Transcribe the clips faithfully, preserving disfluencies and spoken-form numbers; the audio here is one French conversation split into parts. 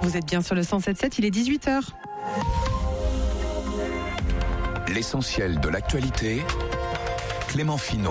Vous êtes bien sur le cent sept sept, il est dix-huit heures. L'essentiel de l'actualité, Clément Finot.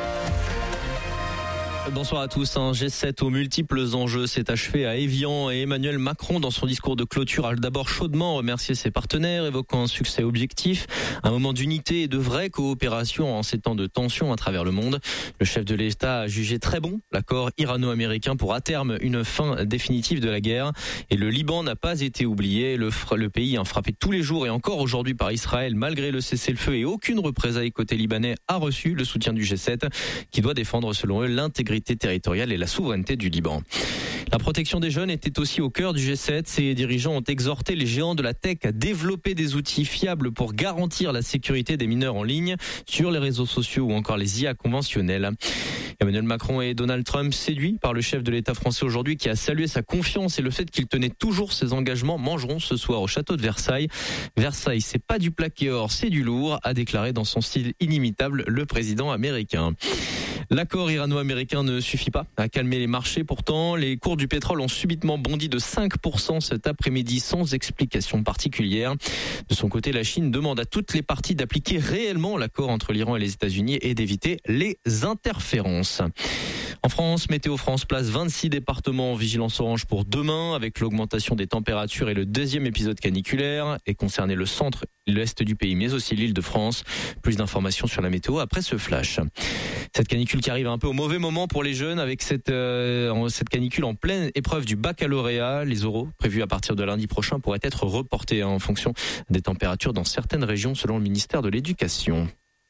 Bonsoir à tous. Un G sept aux multiples enjeux s'est achevé à Évian et Emmanuel Macron, dans son discours de clôture, a d'abord chaudement remercié ses partenaires, évoquant un succès objectif, un moment d'unité et de vraie coopération en ces temps de tension à travers le monde. Le chef de l'État a jugé très bon l'accord irano-américain pour à terme une fin définitive de la guerre. Et le Liban n'a pas été oublié. Le, le pays est frappé tous les jours et encore aujourd'hui par Israël, malgré le cessez-le-feu et aucune représaille côté libanais, a reçu le soutien du G sept qui doit défendre selon eux l'intégrité territoriale et la souveraineté du Liban. La protection des jeunes était aussi au cœur du G sept. Ses dirigeants ont exhorté les géants de la tech à développer des outils fiables pour garantir la sécurité des mineurs en ligne sur les réseaux sociaux ou encore les I A conventionnels. Emmanuel Macron et Donald Trump, séduits par le chef de l'État français aujourd'hui qui a salué sa confiance et le fait qu'il tenait toujours ses engagements, mangeront ce soir au château de Versailles. Versailles, c'est pas du plaqué or, c'est du lourd, a déclaré dans son style inimitable le président américain. L'accord irano-américain ne suffit pas à calmer les marchés. Pourtant, les cours du pétrole ont subitement bondi de cinq pour cent cet après-midi sans explication particulière. De son côté, la Chine demande à toutes les parties d'appliquer réellement l'accord entre l'Iran et les États-Unis et d'éviter les interférences. En France, Météo France place vingt-six départements en vigilance orange pour demain, avec l'augmentation des températures et le deuxième épisode caniculaire, et concerner le centre et l'est du pays, mais aussi l'île de France. Plus d'informations sur la météo après ce flash. Cette canicule qui arrive un peu au mauvais moment pour les jeunes, avec cette, euh, cette canicule en pleine épreuve du baccalauréat. Les oraux prévus à partir de lundi prochain pourraient être reportés hein, en fonction des températures dans certaines régions, selon le ministère de l'Éducation.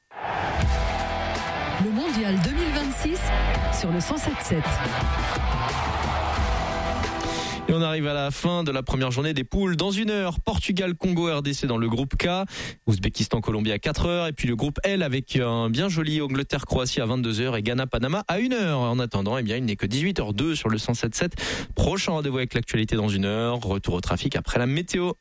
Le mondial deux mille vingt-six sur le cent sept sept. Et on arrive à la fin de la première journée des poules. Dans une heure, Portugal, Congo, R D C dans le groupe K, Ouzbékistan, Colombie à quatre heures, et puis le groupe L avec un bien joli Angleterre, Croatie à vingt-deux heures et Ghana, Panama à une heure. En attendant, eh bien, il n'est que dix-huit heures deux sur le cent sept sept. Prochain rendez-vous avec l'actualité dans une heure. Retour au trafic après la météo.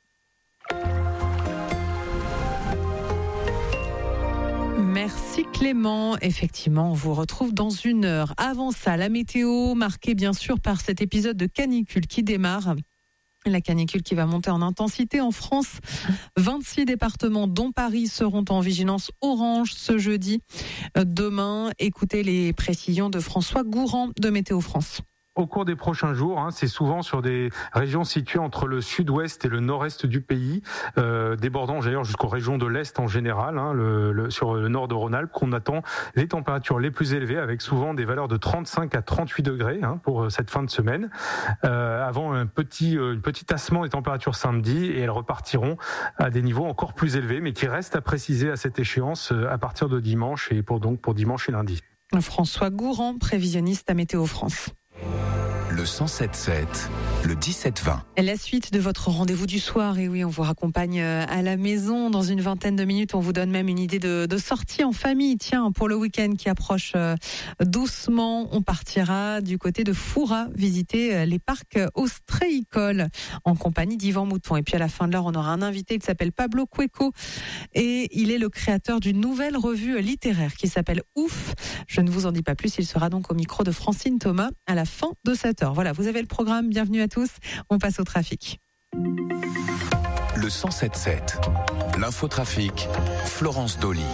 Merci Clément. Effectivement, on vous retrouve dans une heure. Avant ça, la météo marquée bien sûr par cet épisode de canicule qui démarre. La canicule qui va monter en intensité en France. vingt-six départements, dont Paris, seront en vigilance orange ce jeudi. Demain, écoutez les précisions de François Gourand de Météo France. Au cours des prochains jours, hein, c'est souvent sur des régions situées entre le sud-ouest et le nord-est du pays, euh, débordant d'ailleurs jusqu'aux régions de l'est en général, hein, le, le, sur le nord de Rhône-Alpes, qu'on attend les températures les plus élevées, avec souvent des valeurs de trente-cinq à trente-huit degrés hein, pour cette fin de semaine, euh, avant un petit, euh, un petit tassement des températures samedi, et elles repartiront à des niveaux encore plus élevés, mais qui restent à préciser à cette échéance à partir de dimanche, et pour donc pour dimanche et lundi. François Gourand, prévisionniste à Météo France. Le cent sept sept, le dix-sept vingt. La suite de votre rendez-vous du soir, et oui, on vous raccompagne à la maison dans une vingtaine de minutes. On vous donne même une idée de, de sortie en famille. Tiens, pour le week-end qui approche doucement, on partira du côté de Foura visiter les parcs ostréicoles en compagnie d'Yvan Mouton. Et puis à la fin de l'heure, on aura un invité qui s'appelle Pablo Cueco, et il est le créateur d'une nouvelle revue littéraire qui s'appelle Ouf. Je ne vous en dis pas plus. Il sera donc au micro de Francine Thomas à la fin de cette heure. Voilà, vous avez le programme. Bienvenue à tous. On passe au trafic. Le cent sept sept, l'infotrafic, Florence Dolly.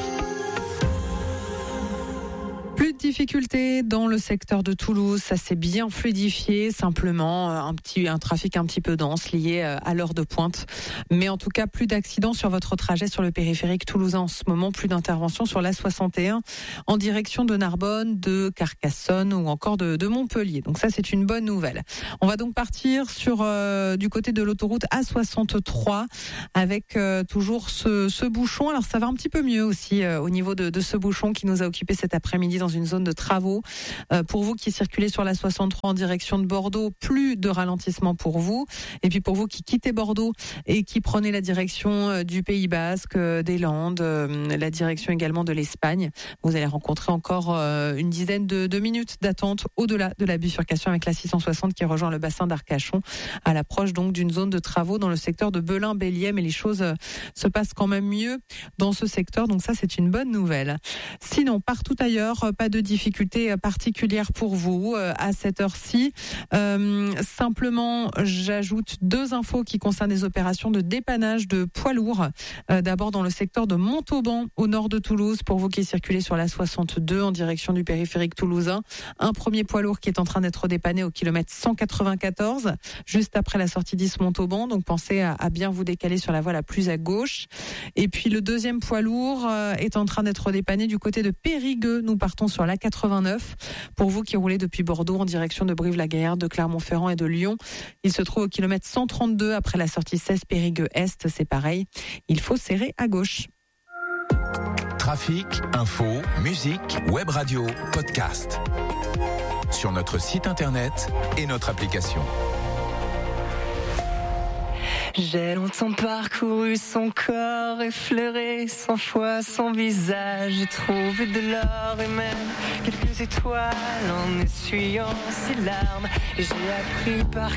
Plus de difficultés dans le secteur de Toulouse, ça s'est bien fluidifié, simplement un petit un trafic un petit peu dense lié à l'heure de pointe. Mais en tout cas, plus d'accidents sur votre trajet sur le périphérique toulousain en ce moment, plus d'interventions sur l'A soixante et un en direction de Narbonne, de Carcassonne ou encore de, de Montpellier. Donc ça, c'est une bonne nouvelle. On va donc partir sur euh, du côté de l'autoroute A soixante-trois avec euh, toujours ce, ce bouchon. Alors ça va un petit peu mieux aussi euh, au niveau de, de ce bouchon qui nous a occupé cet après-midi dans une zone de travaux. Euh, pour vous qui circulez sur la soixante-trois en direction de Bordeaux, plus de ralentissement pour vous. Et puis pour vous qui quittez Bordeaux et qui prenez la direction euh, du Pays Basque, euh, des Landes, euh, la direction également de l'Espagne, vous allez rencontrer encore euh, une dizaine de, de minutes d'attente au-delà de la bifurcation avec la six cent soixante qui rejoint le bassin d'Arcachon à l'approche donc d'une zone de travaux dans le secteur de Belin-Bélier. Mais les choses euh, se passent quand même mieux dans ce secteur. Donc ça, c'est une bonne nouvelle. Sinon, partout ailleurs, pas de de difficultés particulières pour vous euh, à cette heure-ci. Euh, simplement, j'ajoute deux infos qui concernent les opérations de dépannage de poids lourds. Euh, d'abord dans le secteur de Montauban, au nord de Toulouse, pour vous qui circulez sur la soixante-deux en direction du périphérique toulousain. Un premier poids lourd qui est en train d'être dépanné au kilomètre cent quatre-vingt-quatorze, juste après la sortie d'Is Montauban. Donc pensez à, à bien vous décaler sur la voie la plus à gauche. Et puis le deuxième poids lourd euh, est en train d'être dépanné du côté de Périgueux. Nous partons sur la quatre-vingt-neuf. Pour vous qui roulez depuis Bordeaux en direction de Brive-la-Gaillarde, de Clermont-Ferrand et de Lyon, il se trouve au kilomètre cent trente-deux après la sortie seize Périgueux-Est. C'est pareil, il faut serrer à gauche. Trafic, info, musique, web radio, podcast. Sur notre site internet et notre application. J'ai longtemps parcouru son corps, effleuré cent fois son visage. J'ai trouvé de l'or et même quelques étoiles en essuyant ses larmes. Et j'ai appris par